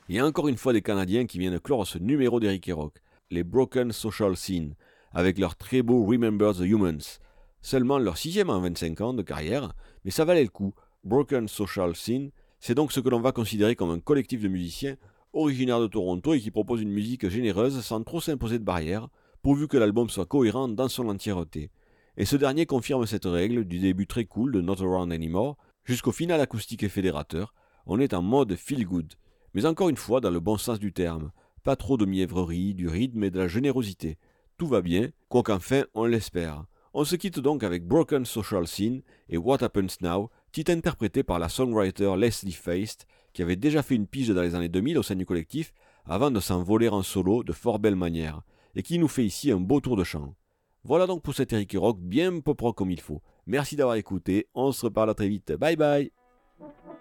Il y a encore une fois des Canadiens qui viennent clore ce numéro d'Eric Rock, les Broken Social Scene, avec leur très beau Remember the Humans. Seulement leur 6e en 25 ans de carrière, mais ça valait le coup. Broken Social Scene, c'est donc ce que l'on va considérer comme un collectif de musiciens originaires de Toronto et qui propose une musique généreuse sans trop s'imposer de barrières, pourvu que l'album soit cohérent dans son entièreté. Et ce dernier confirme cette règle du début très cool de Not Around Anymore jusqu'au final acoustique et fédérateur. On est en mode feel good, mais encore une fois dans le bon sens du terme. Pas trop de mièvrerie, du rythme et de la générosité. Tout va bien, quoiqu'enfin on l'espère. On se quitte donc avec Broken Social Scene et What Happens Now, titre interprété par la songwriter Leslie Feist, qui avait déjà fait une pige dans les années 2000 au sein du collectif, avant de s'envoler en solo de fort belle manière, et qui nous fait ici un beau tour de chant. Voilà donc pour cet Eric Rock bien pop rock comme il faut. Merci d'avoir écouté, on se reparle très vite, bye bye.